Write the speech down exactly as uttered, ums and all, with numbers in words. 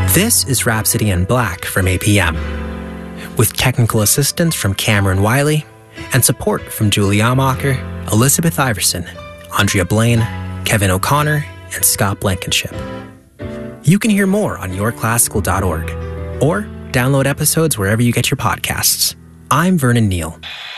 This is Rhapsody in Black from A P M, with technical assistance from Cameron Wiley and support from Julie Amacher, Elizabeth Iverson, Andrea Blaine, Kevin O'Connor, and Scott Blankenship. You can hear more on your classical dot org or download episodes wherever you get your podcasts. I'm Vernon Neal.